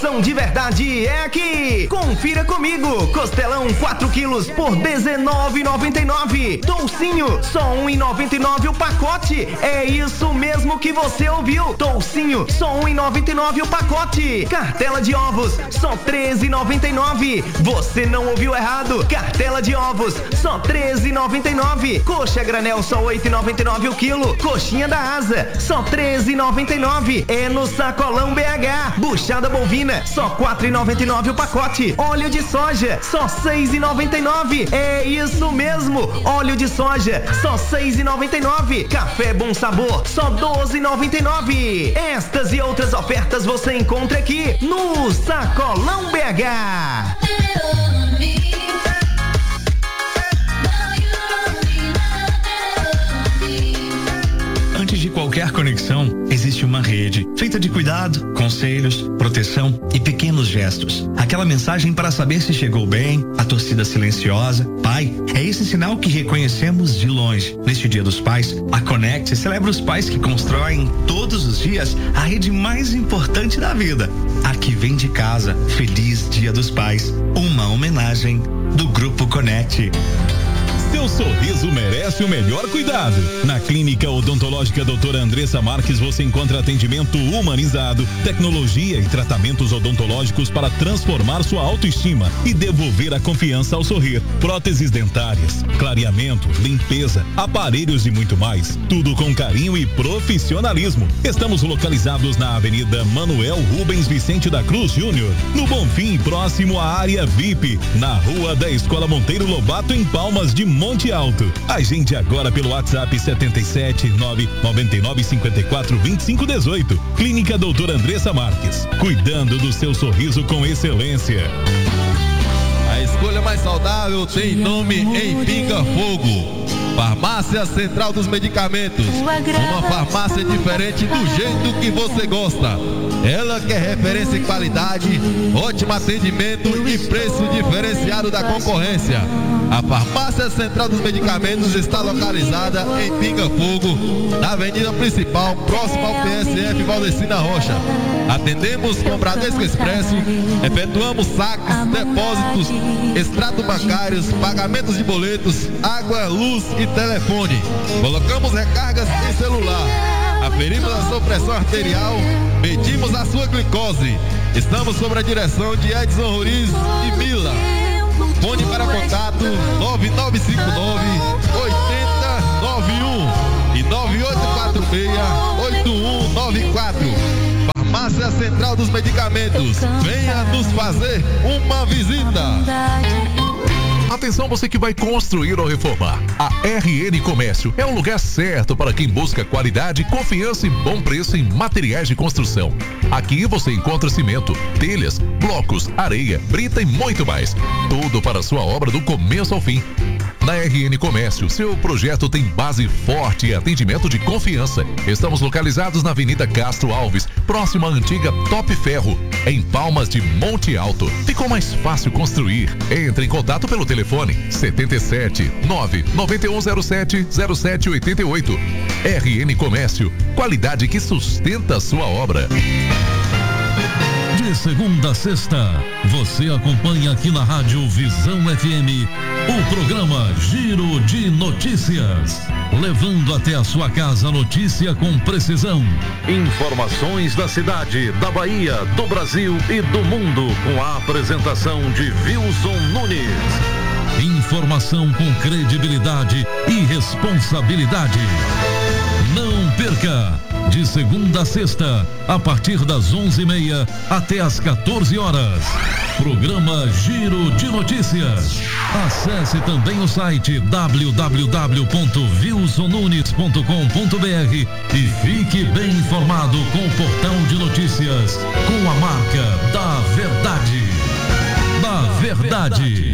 De verdade é aqui. Confira comigo. Costelão 4 quilos por R$19,99. Toucinho só R$1,99 o pacote. É isso mesmo que você ouviu. Toucinho só R$1,99 o pacote. Cartela de ovos só R$13,99. Você não ouviu errado. Cartela de ovos só R$13,99. Coxa granel só R$8,99 o quilo. Coxinha da asa só R$13,99. É no Sacolão BH. Buchada bovina só R$4,99 o pacote. Óleo de soja só R$6,99. É isso mesmo. Óleo de soja só R$6,99. Café Bom Sabor só R$12,99. Estas e outras ofertas você encontra aqui no Sacolão BH. Antes de qualquer conexão, existe uma rede feita de cuidado, conselhos, proteção e pequenos gestos. Aquela mensagem para saber se chegou bem, a torcida silenciosa. Pai, é esse sinal que reconhecemos de longe. Neste Dia dos Pais, a Conect celebra os pais que constroem todos os dias a rede mais importante da vida. A que vem de casa. Feliz Dia dos Pais. Uma homenagem do Grupo Conect. Seu sorriso merece o melhor cuidado. Na Clínica Odontológica Doutora Andressa Marques você encontra atendimento humanizado, tecnologia e tratamentos odontológicos para transformar sua autoestima e devolver a confiança ao sorrir. Próteses dentárias, clareamento, limpeza, aparelhos e muito mais. Tudo com carinho e profissionalismo. Estamos localizados na Avenida Manuel Rubens Vicente da Cruz Júnior, no Bonfim, próximo à área VIP, na Rua da Escola Monteiro Lobato, em Palmas de Monte Alto. Agende agora pelo WhatsApp 77999542518. Clínica Doutora Andressa Marques, cuidando do seu sorriso com excelência. A escolha mais saudável tem nome em Pinga Fogo. Farmácia Central dos Medicamentos. Uma farmácia diferente do jeito que você gosta. Ela que é referência em qualidade, ótimo atendimento e preço diferenciado da concorrência. A Farmácia Central dos Medicamentos está localizada em Pinga Fogo, na avenida principal, próximo ao PSF Valdecina Rocha. Atendemos com Bradesco Expresso, efetuamos saques, depósitos, extratos bancários, pagamentos de boletos, água, luz e telefone. Colocamos recargas em celular. Aferimos a sua pressão arterial, medimos a sua glicose. Estamos sob a direção de Edson Roriz e Mila. Fone para contato 9959-8091 e 9846-8194. Farmácia Central dos Medicamentos. Venha nos fazer uma visita. Atenção você que vai construir ou reformar. A RN Comércio é o lugar certo para quem busca qualidade, confiança e bom preço em materiais de construção. Aqui você encontra cimento, telhas, blocos, areia, brita e muito mais. Tudo para a sua obra do começo ao fim. Na RN Comércio, seu projeto tem base forte e atendimento de confiança. Estamos localizados na Avenida Castro Alves, próxima à antiga Top Ferro, em Palmas de Monte Alto. Ficou mais fácil construir. Entre em contato pelo telefone 77-99107-0788. RN Comércio, qualidade que sustenta a sua obra. De segunda a sexta, você acompanha aqui na Rádio Visão FM o programa Giro de Notícias, levando até a sua casa a notícia com precisão. Informações da cidade, da Bahia, do Brasil e do mundo, com a apresentação de Wilson Nunes. Informação com credibilidade e responsabilidade. Não perca! De segunda a sexta, a partir das 11h30 até as 14 horas. Programa Giro de Notícias. Acesse também o site www.wilsonnunes.com.br e fique bem informado com o portal de notícias com a marca da verdade. Da verdade.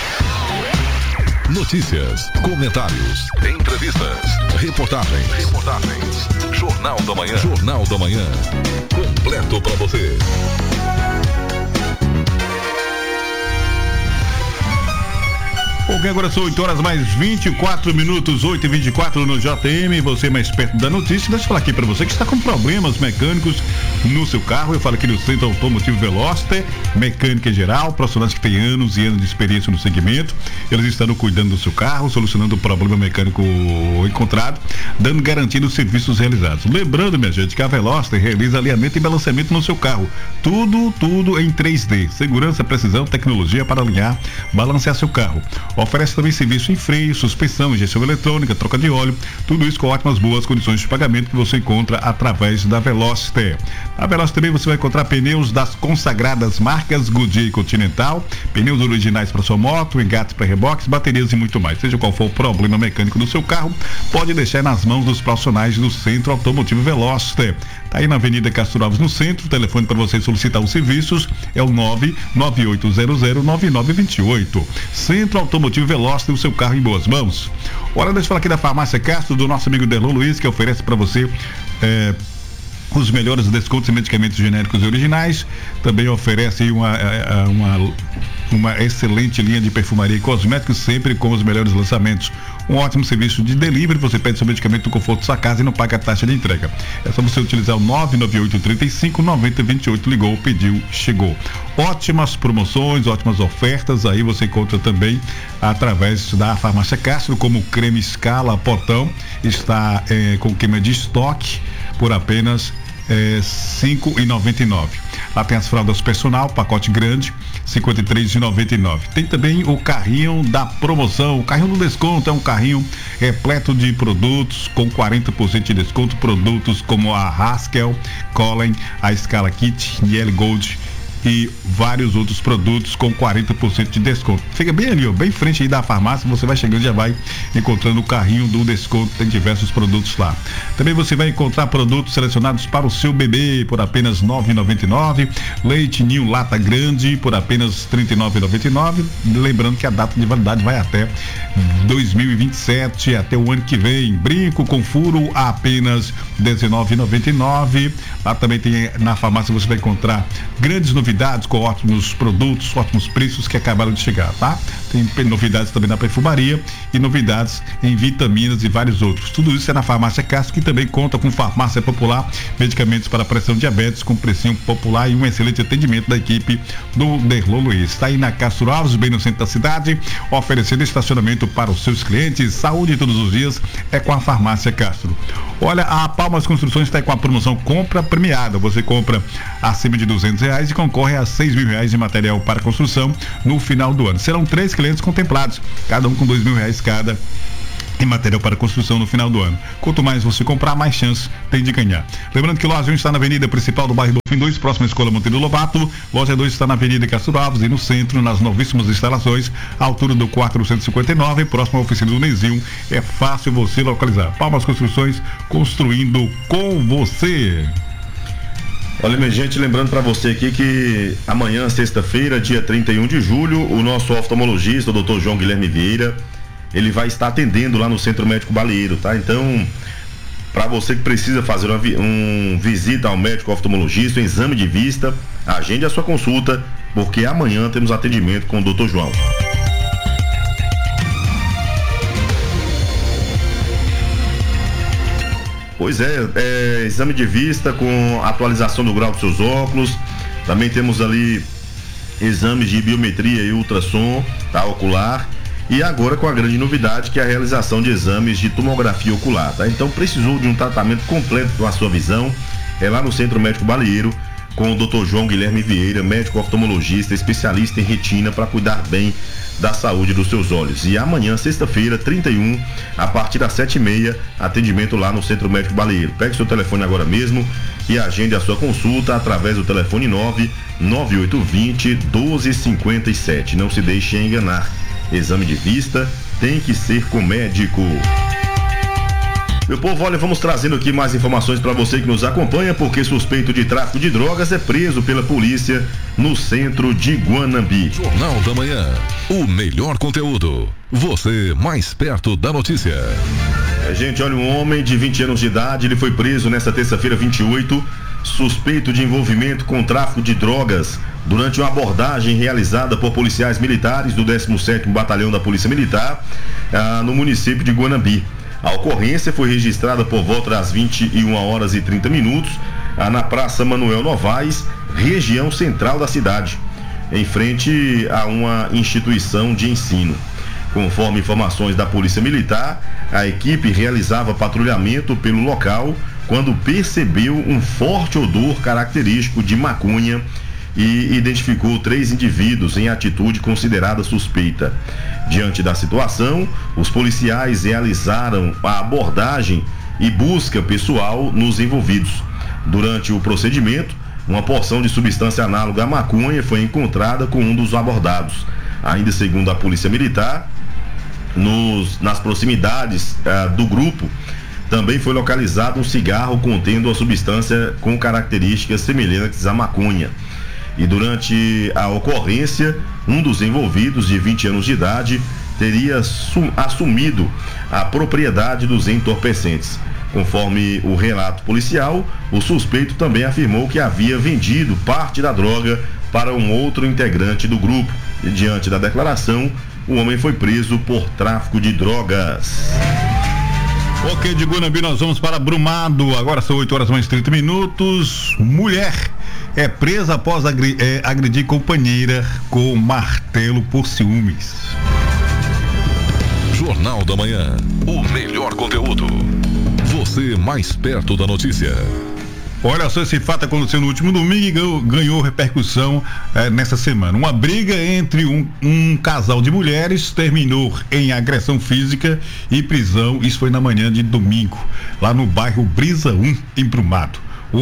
Notícias, comentários, entrevistas, reportagens. Jornal da Manhã. Completo para você. O bem, agora são 8 horas mais 24 minutos, 8h24 no JM, você mais perto da notícia. Deixa eu falar aqui pra você que está com problemas mecânicos no seu carro. Eu falo aqui no Centro Automotivo Veloster, mecânica em geral, profissionais que têm anos e anos de experiência no segmento. Eles estão cuidando do seu carro, solucionando o problema mecânico encontrado, dando garantia dos serviços realizados. Lembrando, minha gente, que a Veloster realiza alinhamento e balanceamento no seu carro. Tudo em 3D. Segurança, precisão, tecnologia para alinhar, balancear seu carro. Oferece também serviço em freio, suspensão, injeção eletrônica, troca de óleo, tudo isso com ótimas, boas condições de pagamento que você encontra através da Veloster. Na Veloster também você vai encontrar pneus das consagradas marcas Goodyear e Continental, pneus originais para sua moto, engates para reboques, baterias e muito mais. Seja qual for o problema mecânico do seu carro, pode deixar nas mãos dos profissionais do Centro Automotivo Veloster. Tá aí na Avenida Castro Alves, no centro. O telefone para você solicitar os serviços é o 998009928. Centro Automotivo Veloster, o seu carro em boas mãos. Ora, deixa eu falar aqui da Farmácia Castro, do nosso amigo Derlon Luiz, que oferece para você os melhores descontos em medicamentos genéricos e originais. Também oferece uma excelente linha de perfumaria e cosméticos, sempre com os melhores lançamentos. Um ótimo serviço de delivery, você pede seu medicamento no conforto da sua casa e não paga a taxa de entrega. É só você utilizar o 998-35-9028, ligou, pediu, chegou. Ótimas promoções, ótimas ofertas, aí você encontra também através da Farmácia Castro, como o creme Scala Potão, está com queima de estoque por apenas R$5,99. Lá tem as fraldas personal, pacote grande, R$53,99. Tem também o carrinho da promoção, o carrinho do desconto, é um carrinho repleto de produtos com 40% de desconto, produtos como a Haskell, Colin, a Scala Kit, Niel Gold e vários outros produtos com 40% de desconto. Fica bem ali, ó, bem em frente aí da farmácia, você vai chegando e já vai encontrando o carrinho do desconto, tem diversos produtos lá. Também você vai encontrar produtos selecionados para o seu bebê por apenas R$ 9,99, leite ninho lata grande por apenas R$ 39,99, lembrando que a data de validade vai até 2027, até o ano que vem. Brinco com furo a apenas R$ 19,99. Lá também tem, na farmácia você vai encontrar grandes novidades com ótimos produtos, ótimos preços que acabaram de chegar, tá? Tem novidades também na perfumaria e novidades em vitaminas e vários outros. Tudo isso é na Farmácia Castro, que também conta com farmácia popular, medicamentos para pressão, diabetes com precinho popular e um excelente atendimento da equipe do Derlon Luiz. Está aí na Castro Alves, bem no centro da cidade, oferecendo estacionamento para os seus clientes. Saúde todos os dias é com a Farmácia Castro. Olha, a Palmas Construções está com a promoção compra premiada. Você compra acima de R$200 e concorre a R$6.000 em material para construção no final do ano. Serão 3 clientes contemplados, cada um com R$2.000 cada em material para construção no final do ano. Quanto mais você comprar, mais chance tem de ganhar. Lembrando que loja 1 está na avenida principal do bairro Bonfim 2, próxima à Escola Monteiro Lobato. Loja 2 está na avenida Castro Alves e no centro, nas novíssimas instalações, à altura do 459, próximo à oficina do Nezinho. É fácil você localizar. Palmas Construções, construindo com você. Olha, minha gente, lembrando para você aqui que amanhã, sexta-feira, dia 31 de julho, o nosso oftalmologista, o Dr. João Guilherme Vieira, ele vai estar atendendo lá no Centro Médico Baleiro, tá? Então, para você que precisa fazer uma visita ao médico oftalmologista, um exame de vista, agende a sua consulta, porque amanhã temos atendimento com o Dr. João. Pois é, exame de vista com atualização do grau dos seus óculos. Também temos ali exames de biometria e ultrassom, tá, ocular. E agora com a grande novidade, que é a realização de exames de tomografia ocular, tá? Então precisou de um tratamento completo da sua visão, é lá no Centro Médico Baleiro, com o Dr. João Guilherme Vieira, médico oftalmologista, especialista em retina, para cuidar bem da saúde dos seus olhos. E amanhã, sexta-feira, 31, a partir das 7h30, atendimento lá no Centro Médico Baleiro. Pegue seu telefone agora mesmo e agende a sua consulta através do telefone 99820-1257. Não se deixe enganar. Exame de vista tem que ser com médico. Meu povo, olha, vamos trazendo aqui mais informações para você que nos acompanha, porque suspeito de tráfico de drogas é preso pela polícia no centro de Guanambi. Jornal da Manhã, o melhor conteúdo, você mais perto da notícia. Gente, olha, um homem de 20 anos de idade, ele foi preso nesta terça-feira 28, suspeito de envolvimento com tráfico de drogas durante uma abordagem realizada por policiais militares do 17º Batalhão da Polícia Militar no município de Guanambi. A ocorrência foi registrada por volta das 21h30 na Praça Manuel Novaes, região central da cidade, em frente a uma instituição de ensino. Conforme informações da Polícia Militar, a equipe realizava patrulhamento pelo local quando percebeu um forte odor característico de maconha e identificou 3 indivíduos em atitude considerada suspeita. Diante da situação, os policiais realizaram a abordagem e busca pessoal nos envolvidos. Durante o procedimento, uma porção de substância análoga à maconha foi encontrada com um dos abordados. Ainda segundo a Polícia Militar, nas proximidades do grupo, também foi localizado um cigarro contendo a substância com características semelhantes à maconha. E durante a ocorrência, um dos envolvidos, de 20 anos de idade, teria assumido a propriedade dos entorpecentes. Conforme o relato policial, o suspeito também afirmou que havia vendido parte da droga para um outro integrante do grupo. E diante da declaração, o homem foi preso por tráfico de drogas. Ok, de Guanambi nós vamos para Brumado, agora são 8h mais 30. Mulher é presa após agredir companheira com martelo por ciúmes. Jornal da Manhã, o melhor conteúdo. Você mais perto da notícia. Olha só, esse fato aconteceu no último domingo e ganhou repercussão nessa semana. Uma briga entre um casal de mulheres terminou em agressão física e prisão. Isso foi na manhã de domingo, lá no bairro Brisa 1, em Brumado. O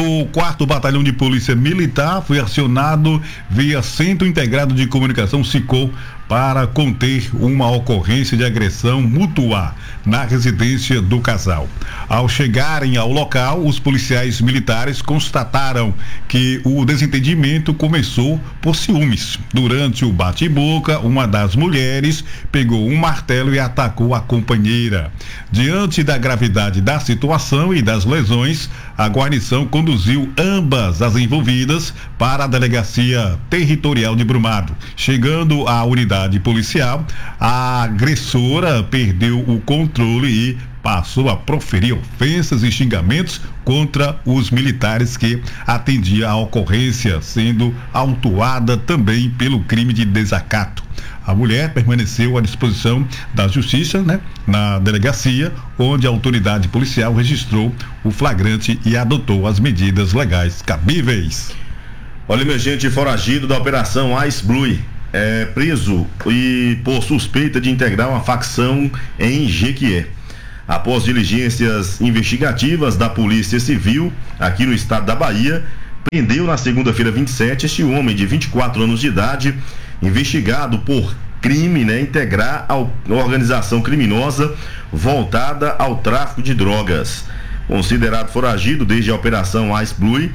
24º Batalhão de Polícia Militar foi acionado via Centro Integrado de Comunicação SICOM para conter uma ocorrência de agressão mútua na residência do casal. Ao chegarem ao local, os policiais militares constataram que o desentendimento começou por ciúmes. Durante o bate-boca, uma das mulheres pegou um martelo e atacou a companheira. Diante da gravidade da situação e das lesões, a guarnição conduziu ambas as envolvidas para a Delegacia Territorial de Brumado. Chegando à unidade policial, a agressora perdeu o controle e passou a proferir ofensas e xingamentos contra os militares que atendiam a ocorrência, sendo autuada também pelo crime de desacato. A mulher permaneceu à disposição da justiça, na delegacia, onde a autoridade policial registrou o flagrante e adotou as medidas legais cabíveis. Olha, meu gente, foragido da Operação Ice Blue é preso e por suspeita de integrar uma facção em Jequié. Após diligências investigativas da Polícia Civil aqui no estado da Bahia, prendeu na segunda-feira 27 este homem de 24 anos de idade, investigado por crime, integrar a organização criminosa voltada ao tráfico de drogas. Considerado foragido desde a Operação Ice Blue,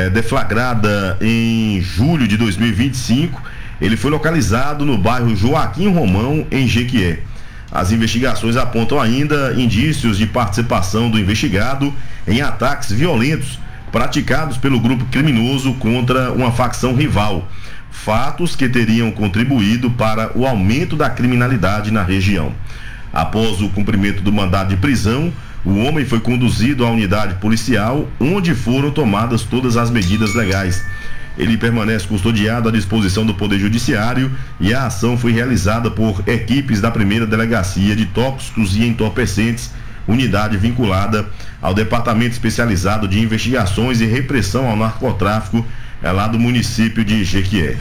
deflagrada em julho de 2025, ele foi localizado no bairro Joaquim Romão, em Jequié. As investigações apontam ainda indícios de participação do investigado em ataques violentos praticados pelo grupo criminoso contra uma facção rival, fatos que teriam contribuído para o aumento da criminalidade na região. Após o cumprimento do mandado de prisão, o homem foi conduzido à unidade policial, onde foram tomadas todas as medidas legais. Ele permanece custodiado à disposição do Poder Judiciário e a ação foi realizada por equipes da 1ª Delegacia de Tóxicos e Entorpecentes, unidade vinculada ao Departamento Especializado de Investigações e Repressão ao Narcotráfico, lá do município de Jequié.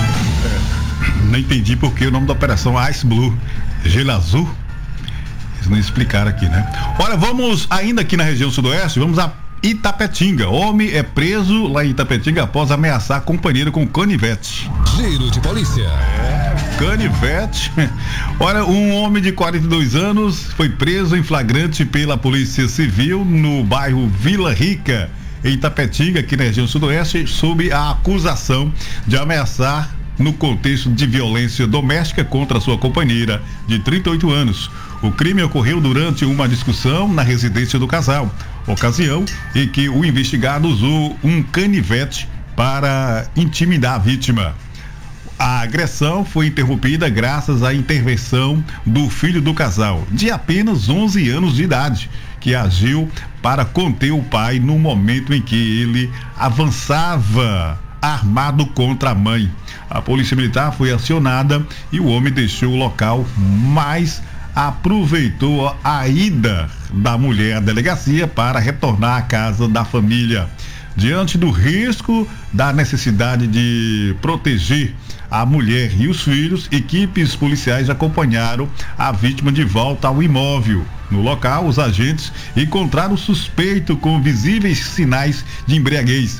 Não entendi porque o nome da operação Ice Blue, gelo azul. Eles não explicaram aqui, Olha, vamos ainda aqui na região sudoeste, vamos a Itapetinga. Homem é preso lá em Itapetinga após ameaçar companheiro com canivete. Giro de polícia. Canivete. Olha, um homem de 42 anos foi preso em flagrante pela Polícia Civil no bairro Vila Rica, em Itapetinga, aqui na região sudoeste, sob a acusação de ameaçar no contexto de violência doméstica contra sua companheira de 38 anos. O crime ocorreu durante uma discussão na residência do casal, ocasião em que o investigado usou um canivete para intimidar a vítima. A agressão foi interrompida graças à intervenção do filho do casal, de apenas 11 anos de idade, que agiu para conter o pai no momento em que ele avançava armado contra a mãe. A polícia militar foi acionada e o homem deixou o local, mas aproveitou a ida da mulher à delegacia para retornar à casa da família. Diante do risco da necessidade de proteger a mulher e os filhos, equipes policiais acompanharam a vítima de volta ao imóvel. No local, os agentes encontraram o suspeito com visíveis sinais de embriaguez,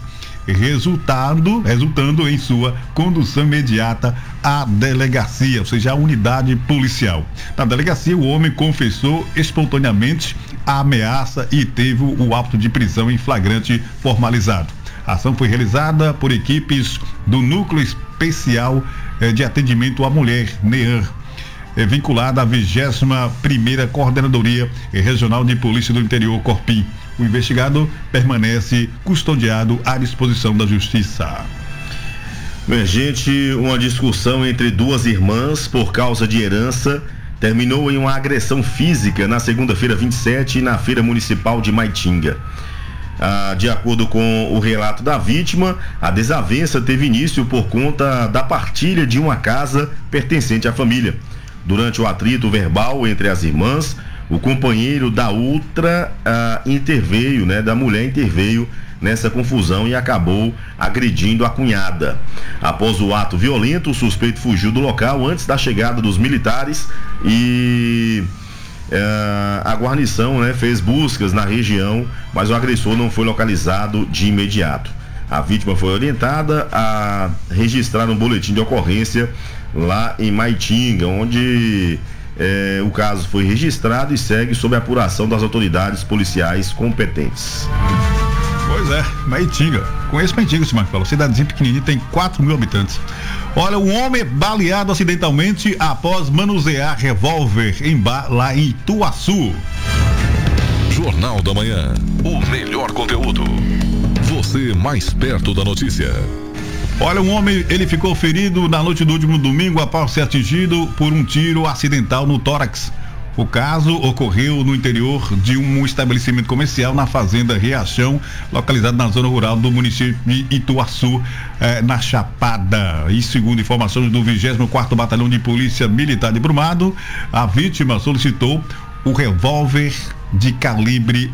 resultando em sua condução imediata à delegacia, ou seja, à unidade policial. Na delegacia, o homem confessou espontaneamente a ameaça e teve o auto de prisão em flagrante formalizado. A ação foi realizada por equipes do Núcleo Especial de Atendimento à Mulher, NEAN, vinculada à 21ª Coordenadoria Regional de Polícia do Interior, Corpim. O investigado permanece custodiado à disposição da Justiça. Bem, gente, uma discussão entre duas irmãs por causa de herança terminou em uma agressão física na segunda-feira 27 na Feira Municipal de Maitinga. De acordo com o relato da vítima, a desavença teve início por conta da partilha de uma casa pertencente à família. Durante o atrito verbal entre as irmãs, o companheiro da outra da mulher interveio nessa confusão e acabou agredindo a cunhada. Após o ato violento, o suspeito fugiu do local antes da chegada dos militares e a guarnição fez buscas na região, mas o agressor não foi localizado de imediato. A vítima foi orientada a registrar um boletim de ocorrência lá em Maitinga, onde o caso foi registrado e segue sob a apuração das autoridades policiais competentes. Pois é, Maitinga. Conheço Maitinga, Marco falou. Cidadezinha pequenininha, tem 4.000 habitantes. Olha, um homem é baleado acidentalmente após manusear revólver lá em Ituaçu. Jornal da Manhã. O melhor conteúdo. Você mais perto da notícia. Olha, um homem, ele ficou ferido na noite do último domingo após ser atingido por um tiro acidental no tórax. O caso ocorreu no interior de um estabelecimento comercial na fazenda Riachão, localizado na zona rural do município de Ituaçu, na Chapada. E segundo informações do 24º Batalhão de Polícia Militar de Brumado, a vítima solicitou o revólver de calibre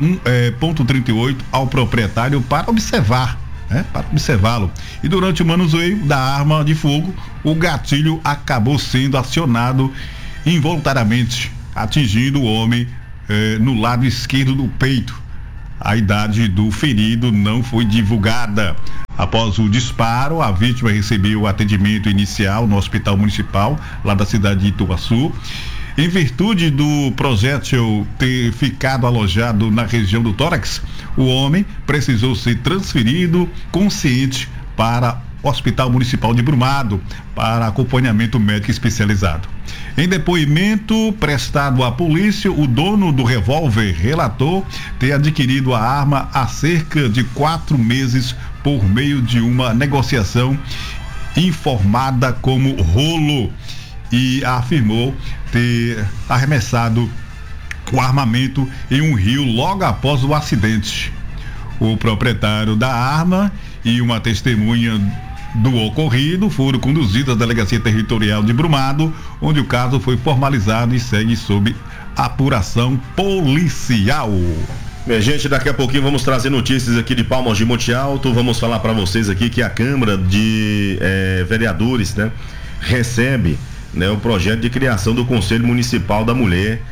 .38 ao proprietário para observá-lo. E durante o manuseio da arma de fogo, o gatilho acabou sendo acionado involuntariamente, atingindo o homem no lado esquerdo do peito. A idade do ferido não foi divulgada. Após o disparo, a vítima recebeu atendimento inicial no hospital municipal lá da cidade de Ituaçu. Em virtude do projétil ter ficado alojado na região do tórax, o homem precisou ser transferido consciente para o Hospital Municipal de Brumado para acompanhamento médico especializado. Em depoimento prestado à polícia, o dono do revólver relatou ter adquirido a arma há cerca de 4 meses por meio de uma negociação informada como rolo e afirmou ter arremessado o armamento em um rio logo após o acidente. O proprietário da arma e uma testemunha do ocorrido foram conduzidos à Delegacia Territorial de Brumado, onde o caso foi formalizado e segue sob apuração policial. Minha gente, daqui a pouquinho vamos trazer notícias aqui de Palmas de Monte Alto. Vamos falar para vocês aqui que a Câmara de Vereadores, recebe o projeto de criação do Conselho Municipal da Mulher,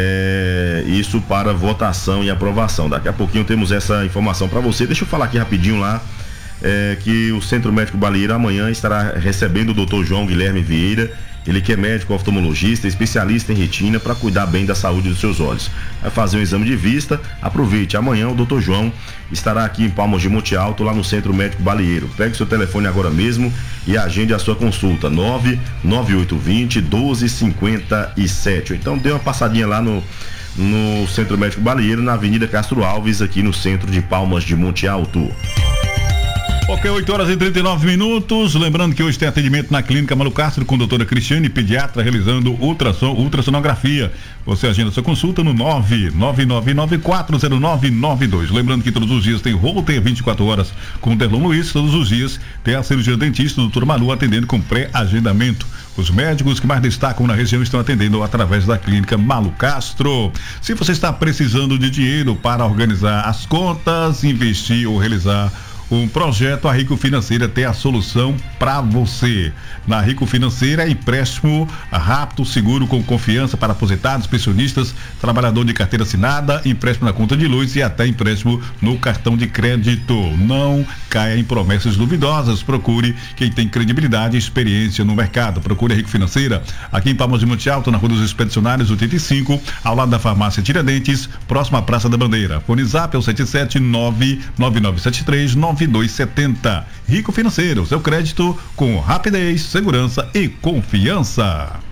isso para votação e aprovação. Daqui a pouquinho temos essa informação para você. Deixa eu falar aqui rapidinho lá, que o Centro Médico Baleiro amanhã estará recebendo o Dr. João Guilherme Vieira. Ele que é médico oftalmologista, especialista em retina, para cuidar bem da saúde dos seus olhos. Vai fazer um exame de vista. Aproveite, amanhã o Dr. João estará aqui em Palmas de Monte Alto, lá no Centro Médico Baleiro. Pegue seu telefone agora mesmo e agende a sua consulta, 99820-1257. Então dê uma passadinha lá no Centro Médico Baleiro, na Avenida Castro Alves, aqui no centro de Palmas de Monte Alto. Ok, 8h39. Lembrando que hoje tem atendimento na Clínica Malucastro com a doutora Cristiane, pediatra, realizando ultrassonografia. Você agenda sua consulta no 999940992. Lembrando que todos os dias tem Holter 24 horas com o Derlon Luiz. Todos os dias tem a cirurgia dentista do doutor Malu atendendo com pré-agendamento. Os médicos que mais destacam na região estão atendendo através da Clínica Malucastro. Se você está precisando de dinheiro para organizar as contas, investir ou realizar um projeto, a Rico Financeira tem a solução para você. Na Rico Financeira é empréstimo rápido, seguro, com confiança para aposentados, pensionistas, trabalhador de carteira assinada, empréstimo na conta de luz e até empréstimo no cartão de crédito. Não caia em promessas duvidosas. Procure quem tem credibilidade e experiência no mercado. Procure a Rico Financeira aqui em Palmas de Monte Alto, na Rua dos Expedicionários 85, ao lado da farmácia Tiradentes, próxima à Praça da Bandeira. Fone Zap é o 77999739270. Rico Financeiro, seu crédito com rapidez, segurança e confiança.